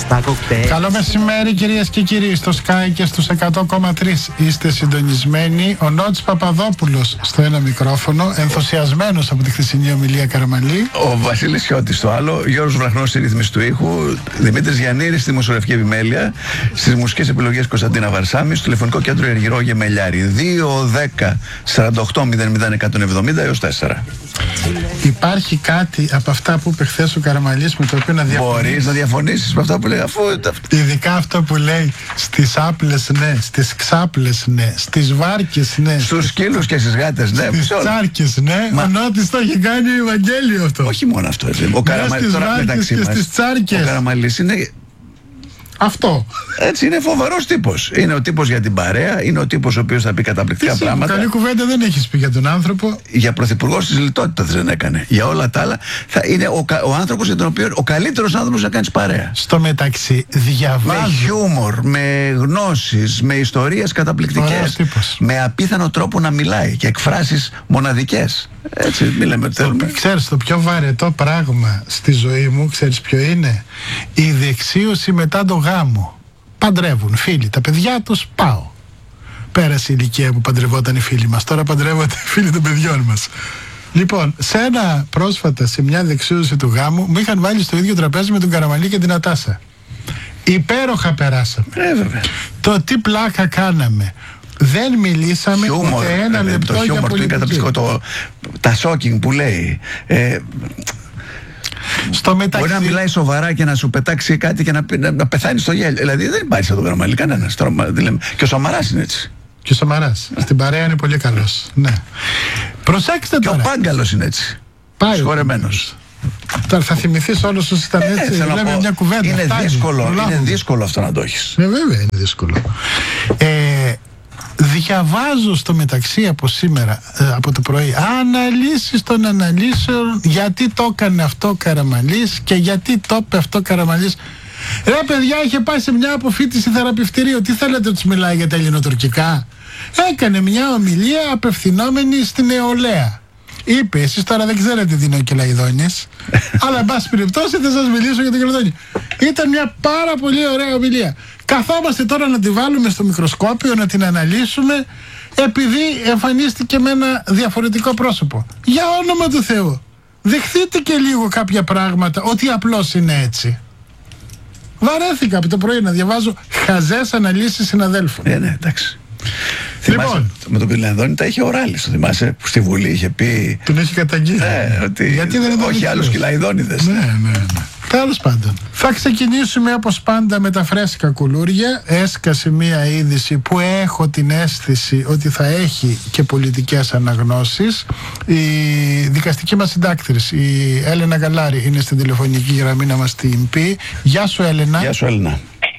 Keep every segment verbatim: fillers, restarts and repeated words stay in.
στα κοκτέιλ. Καλό μεσημέρι κυρίες και κύριοι, στο Sky και στους εκατό κόμμα τρία είστε συντονισμένοι. Ο Νότης Παπαδόπουλος στο ένα μικρόφωνο, ενθουσιασμένος από τη χθεσινή ομιλία Καραμανλή. Ο Βασίλης Σιώτης στο άλλο, Γιώργος Βραχνός στη ρύθμιση του ήχου, Δημήτρης Γιαννήρης στη δημοσιογραφική επιμέλεια, στις μουσικές επιλογές Κωνσταντίνα Βαρσάμι, στο τηλεφωνικό κέντρο Αργυρό Γεμελιάρη. δύο δέκα σαράντα οκτώ μηδέν μηδέν εκατόν εβδομήντα έως τέσσερα. Υπάρχει κάτι από αυτά που είπε χθες ο Καραμανλής με το οποίο να διαφωνήσεις? Μπορείς να διαφωνήσεις με αυτά που λέει, αφού... Ειδικά αυτό που λέει στις άπλες ναι, στις ξάπλες ναι, στις βάρκες ναι, στους σκύλους και στις γάτες ναι, στις τσάρκες ναι. Μα... ο Νότης το έχει κάνει Ευαγγέλιο αυτό. Όχι μόνο αυτό. Ο Καραμανλής τώρα μεταξύ μας, ο Καραμανλής είναι... Αυτό. Έτσι, είναι φοβερός τύπος. Είναι ο τύπος για την παρέα, είναι ο τύπος ο οποίος θα πει καταπληκτικά Εσύ, πράγματα. Καλή κουβέντα δεν έχεις πει για τον άνθρωπο. Για πρωθυπουργός της λιτότητας δεν έκανε. Για όλα τα άλλα, θα είναι ο, ο άνθρωπος για τον οποίο ο καλύτερος άνθρωπος να κάνεις παρέα. Στο μεταξύ, διαβάζω. Με χιούμορ, με γνώσεις, με ιστορίες καταπληκτικές. Με απίθανο τρόπο να μιλάει και εκφράσεις μοναδικές. Έτσι, μιλάμε θέλουμε. Ξέρεις, το πιο βαρετό πράγμα στη ζωή μου, ξέρεις ποιο είναι? Η δεξίωση μετά το γάμο. Παντρεύουν φίλοι, τα παιδιά τους, πάω. Πέρασε η ηλικία που παντρευόταν οι φίλοι μας, τώρα παντρεύονται οι φίλοι των παιδιών μας. Λοιπόν, σε ένα πρόσφατα, σε μια δεξίωση του γάμου, μου είχαν βάλει στο ίδιο τραπέζι με τον Καραμανλή και την Ατάσα. Υπέροχα περάσαμε. Ε, βέβαια. Το τι πλάκα κάναμε. Δεν μιλήσαμε χιούμορ, ούτε ένα ε, λεπτό το για πολιτική. Το, το, τα σόκινγκ που λέει. Ε, Στο μεταξύ... Μπορεί να μιλάει σοβαρά και να σου πετάξει κάτι και να, να, να πεθάνει στο γέλιο. Δηλαδή δεν υπάρχει σαν τον Καραμανλή κανένας. Και ο Σαμαράς είναι έτσι. Και ο Σαμαράς. Στην παρέα είναι πολύ καλός. Ναι. Προσέξτε τώρα. Και ο Πάγκαλος είναι έτσι. Πάει. Σχορεμένος. Τώρα θα θυμηθείς όλους όσοι ήταν έτσι. Ε, λέμε μια κουβέντα. Είναι δύσκολο, είναι δύσκολο αυτό να το έχεις. Ε, βέβαια είναι δύσκολο. Ε, Διαβάζω στο μεταξύ από σήμερα, ε, από το πρωί, αναλύσεις των αναλύσεων, γιατί το έκανε αυτό ο Καραμανλής και γιατί το είπε αυτό ο Καραμανλής. Ρε παιδιά, είχε πάει σε μια αποφοίτηση θεραπευτηρίου. Τι θέλετε, τους μιλάει για τα ελληνοτουρκικά? Έκανε μια ομιλία απευθυνόμενη στην νεολαία. Είπε, εσείς τώρα δεν ξέρετε τι είναι ο Κελαϊδόνης, αλλά εν πάση περιπτώσει θα σας μιλήσω για τον Κελαϊδόνη. Ήταν μια πάρα πολύ ωραία ομιλία. Καθόμαστε τώρα να τη βάλουμε στο μικροσκόπιο, να την αναλύσουμε, επειδή εμφανίστηκε με ένα διαφορετικό πρόσωπο. Για όνομα του Θεού, δεχτείτε και λίγο κάποια πράγματα, ότι απλώς είναι έτσι. Βαρέθηκα από το πρωί να διαβάζω χαζές αναλύσεις συναδέλφων. Ε, ναι, εντάξει. Λοιπόν, θυμάσαι, με τον Κελαϊδόνη τα είχε ο Ράλης, το θυμάσαι, που στη Βουλή είχε πει. Τον έχει καταγγείλει. Ναι, ότι γιατί δεν ήταν όχι άλλους Κελαϊδόνιδες. Ναι, ναι, ναι. Τέλος πάντων, θα ξεκινήσουμε όπως πάντα με τα φρέσκα κουλούρια. Έσκασε μία είδηση που έχω την αίσθηση ότι θα έχει και πολιτικές αναγνώσεις. Η δικαστική μας συντάκτρης, η Έλενα Γαλάρη, είναι στην τηλεφωνική γραμμή να μας την πει. Γεια σου Έλενα. Γεια σου Έλενα.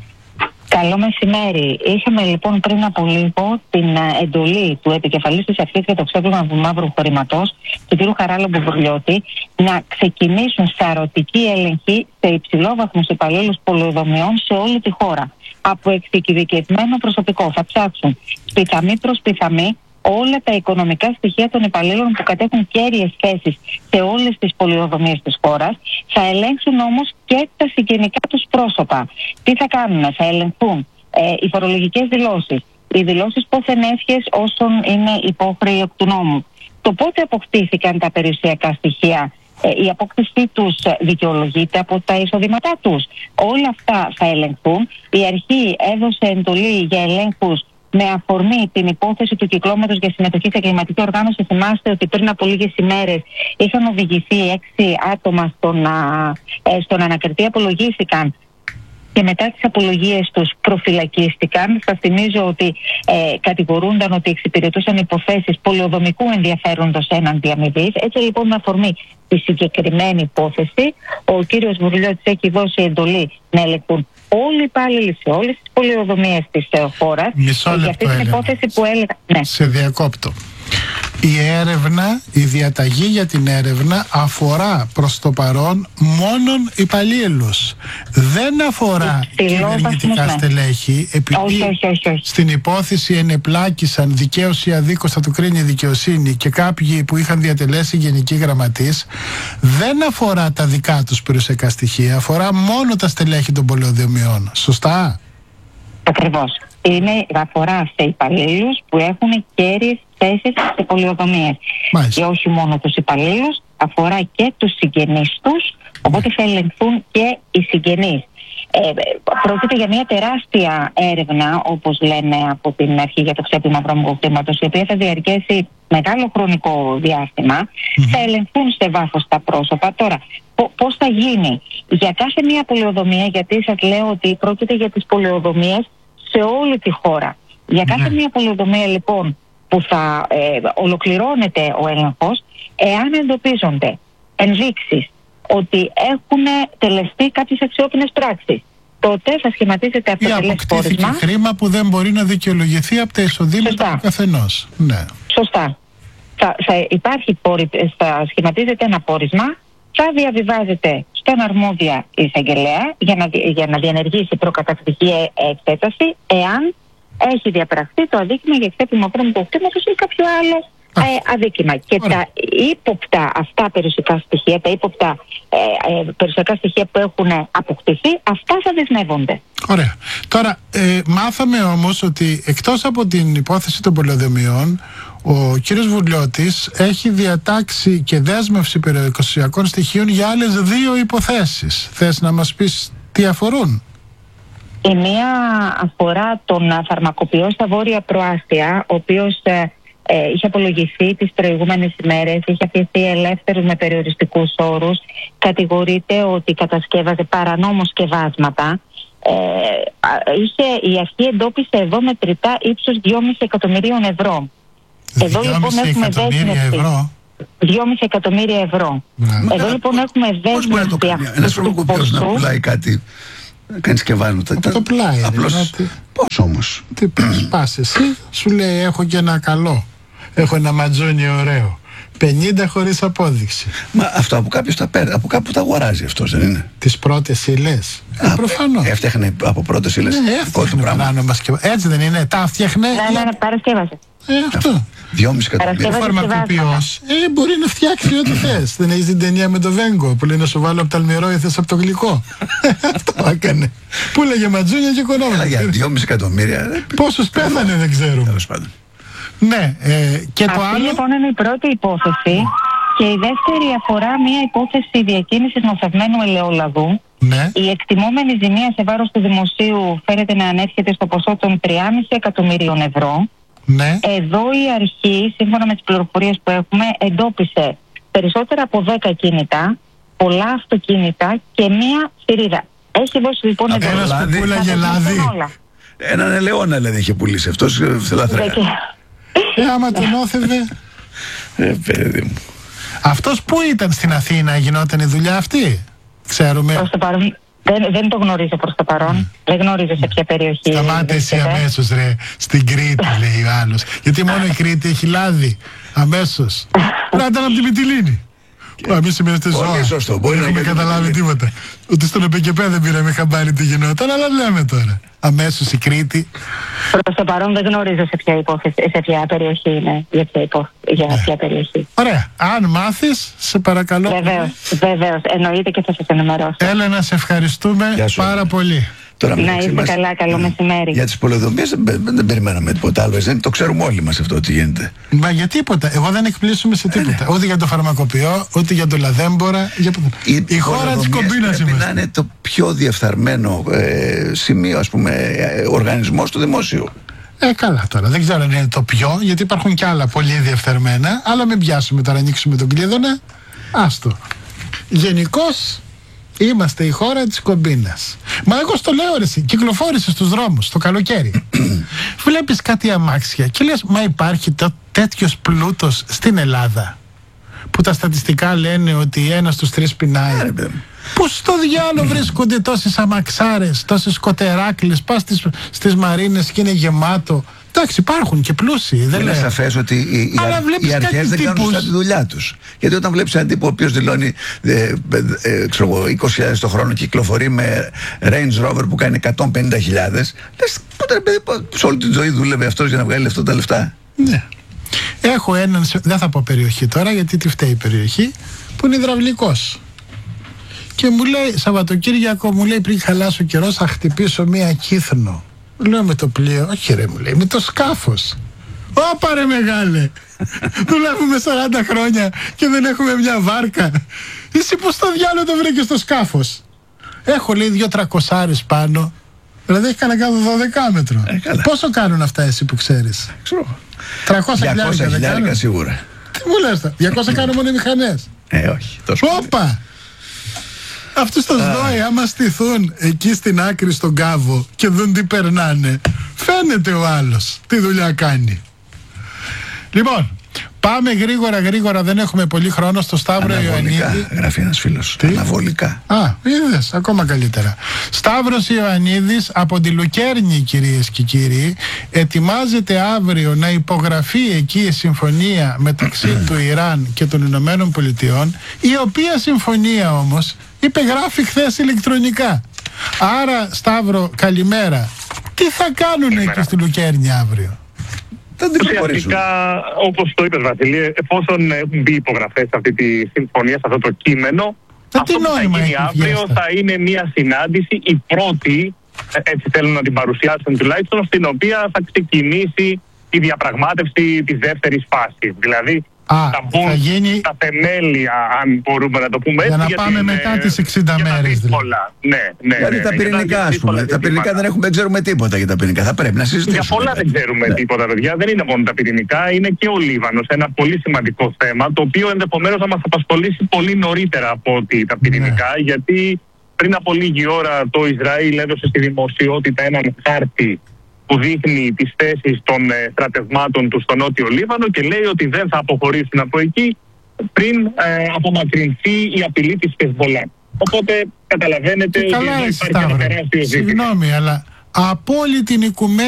Καλό μεσημέρι. Είχαμε λοιπόν πριν από λίγο την εντολή του επικεφαλής της Αρχής για το ξέπλυμα του μαύρου χρήματος, του κ. Χαράλαμπου Μπουρλιώτη, να ξεκινήσουν σαρωτική έλεγχη σε υψηλόβαθμους υπαλλήλους πολεοδομιών σε όλη τη χώρα. Από εξειδικευμένο προσωπικό θα ψάξουν πιθαμή προς πιθαμή όλα τα οικονομικά στοιχεία των υπαλλήλων που κατέχουν κέρυες θέσεις σε όλες τις πολεοδομίες της χώρας. Θα ελέγξουν όμως και τα συγγενικά τους πρόσωπα. Τι θα κάνουν? Θα ελεγχθούν ε, οι φορολογικές δηλώσεις, οι δηλώσεις πόθεν έσχες όσων είναι υπόχρεοι εκ του νόμου. Το πότε αποκτήθηκαν τα περιουσιακά στοιχεία, ε, η απόκτησή τους δικαιολογείται από τα εισοδήματά τους. Όλα αυτά θα ελεγχθούν. Η αρχή έδωσε εντολή για ελέγχους με αφορμή την υπόθεση του κυκλώματος για συμμετοχή σε κλιματική οργάνωση. Θυμάστε ότι πριν από λίγες ημέρες είχαν οδηγηθεί έξι άτομα στο να, ε, στον ανακριτή, απολογήθηκαν και μετά τις απολογίες τους προφυλακίστηκαν. Σας θυμίζω ότι ε, κατηγορούνταν ότι εξυπηρετούσαν υποθέσεις πολεοδομικού ενδιαφέροντος έναντι αμοιβής. Έτσι λοιπόν, με αφορμή τη συγκεκριμένη υπόθεση, ο κύριος Μπουρλιώτης έχει δώσει εντολή να ελεγχθούν όλοι οι υπάλληλοι σε όλες τις πολεοδομίες της ε, χώρας. Μισό λεπτό, για αυτή την υπόθεση που έλεγα. Ναι. Σε διακόπτω. Η έρευνα, η διαταγή για την έρευνα αφορά προς το παρόν μόνον υπαλλήλους. Δεν αφορά κυβερνητικά στελέχη, επειδή όχι, όχι, όχι, όχι. στην υπόθεση ενεπλάκησαν δικαίως ή αδίκως, θα του κρίνει η δικαιοσύνη, και κάποιοι που είχαν διατελέσει γενικοί γραμματείς. Δεν αφορά τα δικά τους περιουσιακά στοιχεία, αφορά μόνο τα στελέχη των πολεοδομιών. Σωστά? Ακριβώς. Είναι, αφορά σε υπαλλήλους που έχουν κέρυες θέσεις σε πολεοδομίες. Και όχι μόνο τους υπαλλήλους, αφορά και τους συγγενείς τους, οπότε θα ελεγχθούν και οι συγγενείς. Ε, πρόκειται για μια τεράστια έρευνα, όπως λένε από την αρχή, για το ξέπλυμα βρώμικου χρήματος, η οποία θα διαρκέσει μεγάλο χρονικό διάστημα. Mm-hmm. Θα ελεγχθούν σε βάθος τα πρόσωπα. Τώρα, πώς θα γίνει? Για κάθε μια πολεοδομία, γιατί σας λέω ότι πρόκειται για τις πολεοδομίες σε όλη τη χώρα. Για κάθε mm-hmm. μια πολεοδομία, λοιπόν, που θα ε, ολοκληρώνεται ο έλεγχος, εάν εντοπίζονται ενδείξεις ότι έχουν τελεστεί κάποιες αξιόπινες πράξεις, τότε θα σχηματίζεται αυτό το πόρισμα. Ή αποκτήθηκε χρήμα που δεν μπορεί να δικαιολογηθεί από τα εισοδήματα του καθενός. Ναι. Σωστά. Θα, θα υπάρχει, θα σχηματίζεται ένα πόρισμα, θα διαβιβάζεται στον αρμόδια εισαγγελέα για να, για να διενεργήσει προκατακτική εξέταση, εάν έχει διαπραχθεί το αδίκημα για ξέπλυμα βρώμικου χρήματος ή κάποιο άλλο ε, αδίκημα. Και Ωραία. τα ύποπτα αυτά περιουσιακά στοιχεία, τα ύποπτα ε, ε, περιουσιακά στοιχεία που έχουν αποκτηθεί, αυτά θα δεσμεύονται. Ωραία. Τώρα, ε, μάθαμε όμως ότι εκτός από την υπόθεση των πολεοδομιών, ο κύριος Βουρλιώτης έχει διατάξει και δέσμευση περιουσιακών στοιχείων για άλλες δύο υποθέσεις. Θες να μας πεις τι αφορούν? Η μία αφορά τον φαρμακοποιό στα Βόρεια Προάστια, ο οποίος ε, ε, είχε απολογηθεί τις προηγούμενες ημέρες, είχε αφηθεί ελεύθερος με περιοριστικούς όρους, κατηγορείται ότι κατασκεύαζε παρανόμως σκευάσματα. Ε, είχε, η αρχή εντόπισε εδώ μετρητά ύψους δυόμισι εκατομμυρίων ευρώ. Εδώ λοιπόν έχουμε δέσμευση δυόμισι εκατομμύρια ευρώ. Μα, εδώ λοιπόν έχουμε δέσμευση. Πώς μπορεί να το κάνει ένας φαρμακοποιός να πουλάει κάτι, να κάνει σκευάσματα? Από το πλάι. Απλώς, δηλαδή, πώς όμως? Τι πας, πας εσύ, σου λέει έχω και ένα καλό, έχω ένα ματζόνι ωραίο, πενήντα χωρίς απόδειξη. Μα αυτό από κάποιος τα παίρνει, από κάπου τα αγοράζει αυτός, δεν είναι? Τις πρώτες ύλες. Ε, προφανώς. Έφτιαχνε από πρώτες ύλες. Ναι, έφτιαχνε παράνομα σκευάσματα. Έτσι δεν είναι? Τα φτιάχνε. Ναι, ναι, ναι, παρασκεύασε. Ε, αυτό. Δυόμισι εκατομμύρια. Ο φαρμακοποιός ε, μπορεί να φτιάξει ό,τι θες. Δεν έχεις την ταινία με το Βέγκο που λέει να σου βάλω από το αλμυρό ή θες από το γλυκό? Αυτό έκανε. Που λέγε ματζούνια και οικονόμια. Για δυόμισι εκατομμύρια. Πόσους πέθανε δεν ξέρουμε. Τέλος πάντων. Ναι, ε, και Αυτή το άλλο. Λοιπόν είναι η πρώτη υπόθεση. Και η δεύτερη αφορά μια υπόθεση διακίνησης νοθευμένου ελαιόλαδου. Ναι. Η εκτιμόμενη ζημία σε βάρος του δημοσίου φέρεται να ανέρχεται στο ποσό των τριάμισι εκατομμυρίων ευρώ. Ναι. Εδώ η αρχή, σύμφωνα με τις πληροφορίες που έχουμε, εντόπισε περισσότερα από δέκα κίνητα, πολλά αυτοκίνητα και μία θηρίδα. Έχει δώσει λοιπόν εδώ ένας που πουλάγε λάδι. Έναν ελαιόνα δηλαδή είχε πουλήσει αυτός σε λαθρέα. Ε, άμα τον όθευε. Ε, παιδί μου. Αυτός που ήταν στην Αθήνα, γινόταν η δουλειά αυτή? Ξέρουμε. Προς το παρόν, δεν, δεν το γνωρίζω προς το παρόν. Mm. Δεν γνωρίζω σε ποια περιοχή. Σταμάτε εσύ αμέσως ρε. Στην Κρήτη λέει ο άλλος. Γιατί μόνο η Κρήτη έχει λάδι. Αμέσως. Πρέπει να ήταν από τη Μυτιλήνη. Εμείς είμαστε ζώα. Δεν έχουμε καταλάβει τίποτα. Ούτε στον ΕΠΚΕΠΕ δεν πήραμε χαμπάρι τι γινόταν, αλλά λέμε τώρα. Αμέσως η Κρήτη. Προς το παρόν δεν γνωρίζω σε ποια υπόθεση, σε ποια περιοχή είναι. Για ποια, υπό, για yeah. ποια περιοχή. Ωραία. Αν μάθεις, σε παρακαλώ. Βεβαίως, βεβαίως. Εννοείται και θα σας ενημερώσω. Έλενα, σε ευχαριστούμε πάρα πολύ. Τώρα, να είστε μας, καλά, καλό μεσημέρι. Για τις πολεοδομίες δεν, δεν περιμέναμε τίποτα άλλο. Δεν το ξέρουμε όλοι μας αυτό τι γίνεται. Μα για τίποτα. Εγώ δεν εκπλήσουμε σε τίποτα. Ούτε για το φαρμακοποιό, ούτε για το λαδέμπορα. Για... Η, η χώρα της κομπίνας είμαστε. Να είναι το πιο διεφθαρμένο ε, σημείο, ας πούμε, ε, οργανισμός του δημόσιου. Ε, καλά τώρα. Δεν ξέρω αν είναι το πιο, γιατί υπάρχουν κι άλλα πολύ διεφθαρμένα. Αλλά μην πιάσουμε τώρα, ανοίξουμε τον κλείδωνα. Άστο. Γενικώς. Είμαστε η χώρα της κομπίνας. Μα εγώ στο λέω ρε εσύ, κυκλοφόρησε στους δρόμους το καλοκαίρι. Βλέπεις κάτι αμάξια και λες, μα υπάρχει τέτοιος πλούτος στην Ελλάδα? Που τα στατιστικά λένε ότι ένας στους τρεις πεινάει. Πού στο διάλογο βρίσκονται τόσες αμαξάρες, τόσες σκοτεράκλες? Πας στις, στις μαρίνες και είναι γεμάτο Εντάξει, υπάρχουν και πλούσιοι. Δεν είναι σαφές ότι οι, οι, οι, οι αρχές δεν κάνουν σωστά τη δουλειά τους. Γιατί όταν βλέπεις έναν τύπο ο οποίος δηλώνει ε, ε, ε, ξέρω, είκοσι χιλιάδες το χρόνο και κυκλοφορεί με Range Rover που κάνει εκατόν πενήντα χιλιάδες, λες, πότε ρε παιδί, σε όλη την ζωή δούλευε αυτός για να βγάλει αυτά τα λεφτά. Ναι. Έχω έναν, δεν θα πω περιοχή τώρα γιατί τη φταίει η περιοχή, που είναι υδραυλικός. Και μου λέει, Σαββατοκύριακο, μου λέει, πριν χαλάσει ο καιρός, θα χτυπήσω μία Κύθνο. Λέω με το πλοίο, όχι ρε, μου λέει, με το σκάφος. Ωπα ρε μεγάλε, δουλεύουμε σαράντα χρόνια και δεν έχουμε μια βάρκα. Εσύ πως το διάλογο το βρήκες στο σκάφος? Έχω, λέει, δύο τρακοσάρες πάνω. Δηλαδή έχει κανένα κάτω δώδεκα μέτρο. Ε, Πόσο κάνουν αυτά εσύ που ξέρεις? Ξέρω. τριακόσια χιλιάρικα σίγουρα. Τι μου λες τα, διακόσια κάνουν μόνο οι μηχανές. Ε, όχι. Τόσο Όπα! Αυτούς το ΣΔΟΕ άμα στηθούν εκεί στην άκρη στον κάβο και δουν τι περνάνε, φαίνεται ο άλλος τι δουλειά κάνει. Λοιπόν, πάμε γρήγορα γρήγορα, δεν έχουμε πολύ χρόνο, στο Σταύρο Ιωαννίδη. Γράφει ένας φίλος. Τι? Αναβολικά. Α, είδες, ακόμα καλύτερα. Σταύρος Ιωαννίδης από τη Λουκέρνη, κυρίες και κύριοι, ετοιμάζεται αύριο να υπογραφεί εκεί η συμφωνία μεταξύ του Ιράν και των Ηνωμένων Πολιτειών, η οποία συμφωνία όμως υπεγράφει χθες ηλεκτρονικά. Άρα, Σταύρο, καλημέρα. Τι θα κάνουν εκεί στη Λουκέρνη αύριο? Ουσιαστικά, όπως το είπες, Βασίλη, εφόσον έχουν μπει υπογραφές σε αυτή τη συμφωνία, σε αυτό το κείμενο, ε, αυτό που θα γίνει αύριο θα είναι μια συνάντηση, η πρώτη, έτσι θέλουν να την παρουσιάσουν τουλάχιστον, στην οποία θα ξεκινήσει η διαπραγμάτευση της δεύτερης φάσης. Δηλαδή, Α, θα μπουν θα γίνει... τα θεμέλια, αν μπορούμε να το πούμε έτσι. Για να πάμε είναι... μετά τις εξήντα μέρες. Δηλαδή. Ναι, ναι, δηλαδή ναι, τα πυρηνικά, ας πούμε. Τα πυρηνικά δεν, έχουμε, δεν ξέρουμε τίποτα για τα πυρηνικά. Θα πρέπει να συζητήσουμε. Για πολλά δεν ξέρουμε ναι. τίποτα, παιδιά. Δεν είναι μόνο τα πυρηνικά, είναι και ο Λίβανος. Ένα πολύ σημαντικό θέμα, το οποίο ενδεχομένως θα μας απασχολήσει πολύ νωρίτερα από ότι τα πυρηνικά, ναι. γιατί πριν από λίγη ώρα το Ισραήλ έδωσε στη δημοσιότητα έναν χάρτη που δείχνει τις θέσεις των ε, στρατευμάτων του στο Νότιο Λίβανο και λέει ότι δεν θα αποχωρήσουν από εκεί πριν ε, απομακρυνθεί η απειλή της Χεσμολάχ. Οπότε καταλαβαίνετε ότι υπάρχει ένα τεράστιο ζήτημα. Συγγνώμη, αλλά απόλυτη οικουμένη